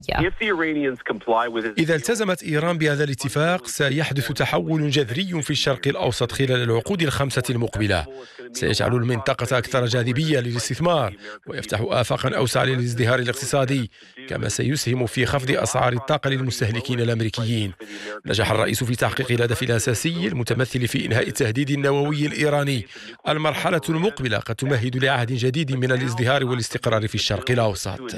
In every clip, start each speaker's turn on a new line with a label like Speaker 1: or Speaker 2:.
Speaker 1: إذا التزمت إيران بهذا الاتفاق سيحدث تحول جذري في الشرق الأوسط خلال العقود الخمسة المقبلة. سيجعل المنطقة أكثر جاذبية للاستثمار ويفتح آفاقا أوسع للازدهار الاقتصادي، كما سيسهم في خفض أسعار الطاقة للمستهلكين الأمريكيين. نجح الرئيس في تحقيق الهدف الأساسي المتمثل في إنهاء التهديد النووي الإيراني. المرحلة المقبلة قد تمهد لعهد جديد من الازدهار والاستقرار في الشرق الأوسط.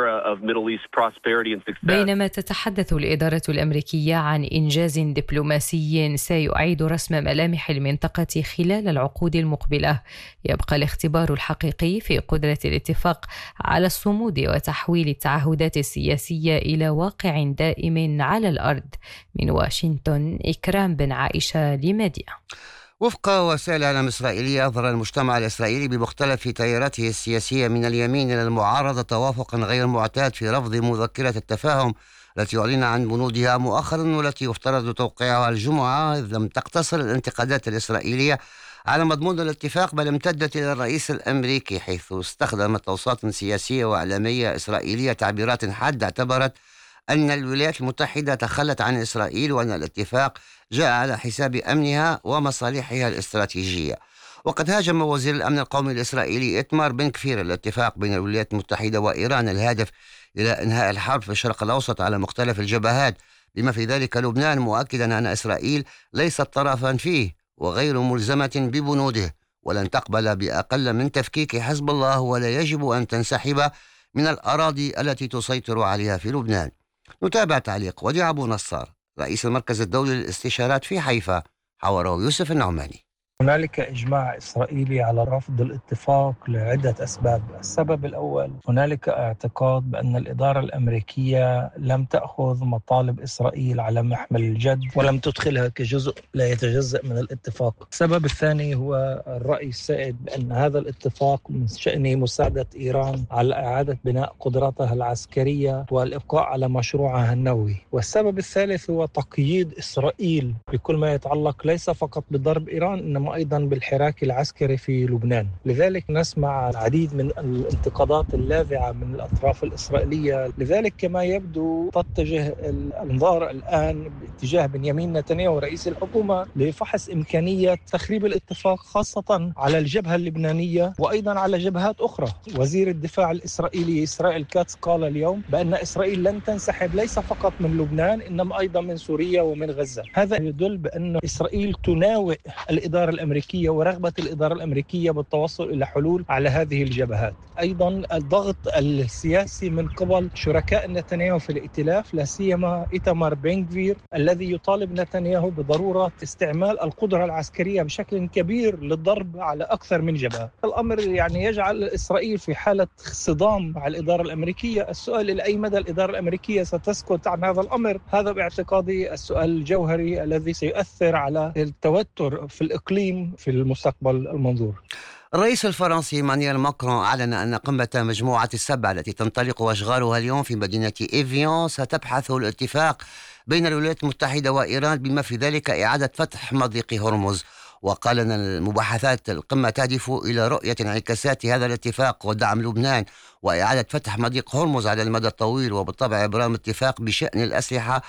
Speaker 2: بينما تتحدث الإدارة الأمريكية عن إنجاز دبلوماسي سيعيد رسم ملامح المنطقة خلال العقود المقبلة، يبقى الاختبار الحقيقي في قدرة الاتفاق على الصمود وتحويل التعهدات السياسية إلى واقع دائم على الأرض. من واشنطن، إكرام بن عائشة لميديا.
Speaker 3: وفق وسائل إعلام إسرائيلية، أظهر المجتمع الإسرائيلي بمختلف تياراته السياسية من اليمين إلى المعارضة توافقا غير معتاد في رفض مذكرة التفاهم التي أعلن عن بنودها مؤخرا، والتي يفترض توقيعها الجمعة، إذ لم تقتصر الانتقادات الإسرائيلية على مضمون الاتفاق، بل امتدت إلى الرئيس الأمريكي، حيث استخدمت أوساط سياسية وإعلامية إسرائيلية تعبيرات حادة اعتبرت أن الولايات المتحدة تخلت عن إسرائيل، وأن الاتفاق جاء على حساب أمنها ومصالحها الاستراتيجية. وقد هاجم وزير الأمن القومي الإسرائيلي إتمار بن كفير الاتفاق بين الولايات المتحدة وإيران الهادف إلى إنهاء الحرب في الشرق الأوسط على مختلف الجبهات، بما في ذلك لبنان، مؤكدا أن إسرائيل ليست طرفا فيه وغير ملزمة ببنوده، ولن تقبل بأقل من تفكيك حزب الله، ولا يجب أن تنسحب من الأراضي التي تسيطر عليها في لبنان. نتابع تعليق وديع أبو نصار رئيس المركز الدولي للاستشارات في حيفا، حوره يوسف النعماني.
Speaker 4: هنالك إجماع إسرائيلي على رفض الاتفاق لعدة أسباب. السبب الأول، هنالك اعتقاد بأن الإدارة الأمريكية لم تأخذ مطالب إسرائيل على محمل الجد ولم تدخلها كجزء لا يتجزأ من الاتفاق. السبب الثاني هو الرأي السائد بأن هذا الاتفاق من شأنه مساعدة إيران على إعادة بناء قدراتها العسكرية والإبقاء على مشروعها النووي. والسبب الثالث هو تقييد إسرائيل بكل ما يتعلق ليس فقط بضرب إيران، إنما أيضا بالحراك العسكري في لبنان. لذلك نسمع العديد من الانتقادات اللاذعة من الأطراف الإسرائيلية. لذلك كما يبدو تتجه الأنظار الآن باتجاه بنيامين نتنياهو رئيس الحكومة لفحص إمكانية تخريب الاتفاق، خاصة على الجبهة اللبنانية وأيضا على جبهات أخرى. وزير الدفاع الإسرائيلي إسرائيل كاتس قال اليوم بأن إسرائيل لن تنسحب ليس فقط من لبنان إنما أيضا من سوريا ومن غزة. هذا يدل بأن إسرائيل تناوئ الإدارة الأمريكية ورغبة الإدارة الأمريكية بالتوصل إلى حلول على هذه الجبهات. أيضا الضغط السياسي من قبل شركاء نتنياهو في الائتلاف، لا سيما إيتمار بن كفير الذي يطالب نتنياهو بضرورة استعمال القدرة العسكرية بشكل كبير للضرب على أكثر من جبهة. الأمر يجعل إسرائيل في حالة صدام مع الإدارة الأمريكية. السؤال إلى أي مدى الإدارة الأمريكية ستسكت عن هذا الأمر؟ هذا باعتقادي السؤال الجوهري الذي سيؤثر على التوتر في الإقليم في المستقبل المنظور.
Speaker 3: الرئيس الفرنسي إيمانويل ماكرون أعلن أن قمة مجموعة السبع التي تنطلق أشغالها اليوم في مدينة إيفيون ستبحث الاتفاق بين الولايات المتحدة وإيران، بما في ذلك إعادة فتح مضيق هرمز. وقال أن المباحثات القمة تهدف إلى رؤية انعكاسات هذا الاتفاق ودعم لبنان وإعادة فتح مضيق هرمز على المدى الطويل، وبالطبع إبرام اتفاق بشأن الأسلحة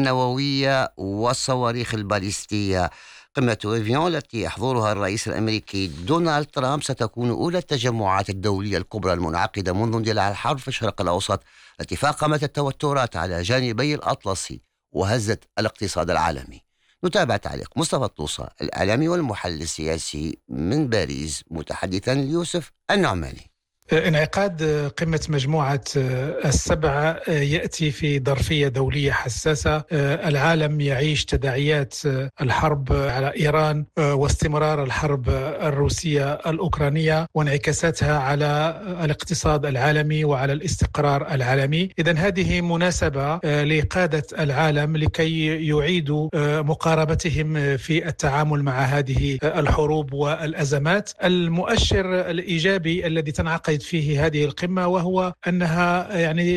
Speaker 3: النووية والصواريخ الباليستية. قمة إيفيون التي يحضرها الرئيس الأمريكي دونالد ترامب ستكون أولى التجمعات الدولية الكبرى المنعقدة منذ اندلاع الحرب في الشرق الأوسط، التي فاقمت التوترات على جانبي الأطلسي وهزت الاقتصاد العالمي. نتابع تعليق مصطفى الطوسة الإعلامي والمحلل السياسي من باريس، متحدثا ليوسف النعماني.
Speaker 5: انعقاد قمة مجموعة السبعة يأتي في ظرفية دولية حساسة. العالم يعيش تداعيات الحرب على إيران واستمرار الحرب الروسية الأوكرانية وانعكاساتها على الاقتصاد العالمي وعلى الاستقرار العالمي. إذن هذه مناسبة لقادة العالم لكي يعيدوا مقاربتهم في التعامل مع هذه الحروب والأزمات. المؤشر الإيجابي الذي تنعقد فيه هذه القمة وهو أنها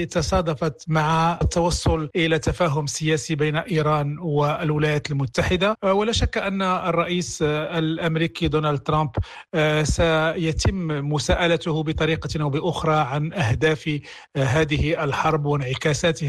Speaker 5: تصادفت مع التوصل إلى تفاهم سياسي بين إيران والولايات المتحدة. ولا شك أن الرئيس الأمريكي دونالد ترامب سيتم مساءلته بطريقة أو بأخرى عن أهداف هذه الحرب وانعكاساتها